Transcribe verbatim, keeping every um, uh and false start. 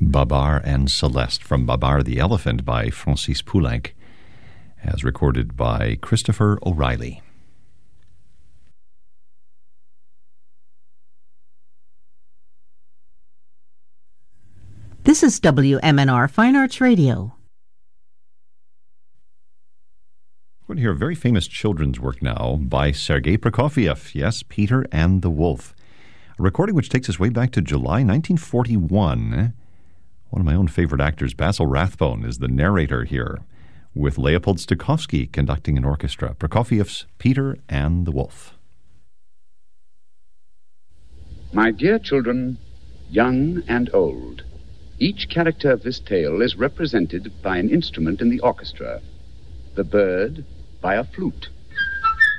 Babar and Celeste from Babar the Elephant by Francis Poulenc, as recorded by Christopher O'Reilly. This is W M N R Fine Arts Radio. We're going to hear a very famous children's work now by Sergei Prokofiev. Yes, Peter and the Wolf. A recording which takes us way back to July nineteen forty-one. One of my own favorite actors, Basil Rathbone, is the narrator here, with Leopold Stokowski conducting an orchestra. Prokofiev's Peter and the Wolf. My dear children, young and old, each character of this tale is represented by an instrument in the orchestra. The bird by a flute,